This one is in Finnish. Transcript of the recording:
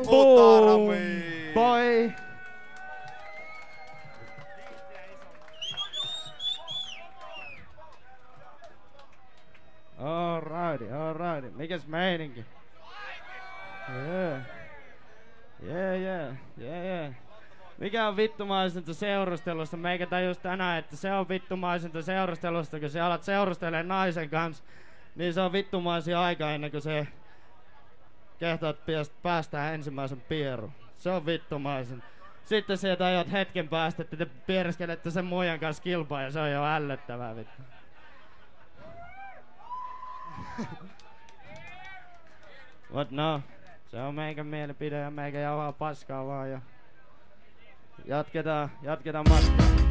Boom! Boy! Alrighty. Mikäs meininki? Yeah. Mikä on vittumaisinta seurustelusta? Meikä tajus tänään, että se on vittumaisinta seurustelusta, kun sä alat seurustelemaan naisen kanssa. Niin se on vittumaisin aika ennen kuin se kehtaat päästään ensimmäisen pierun. Se on vittumaisin. Sitten sieltä ajat hetken päästä, että te piereskelette sen muijan kanssa kilpaa ja se on jo ällöttävää vittu. Mut no, se on meikän mielipide ja meikä jauhaa paskaa vaan ja jatketaan matkaa.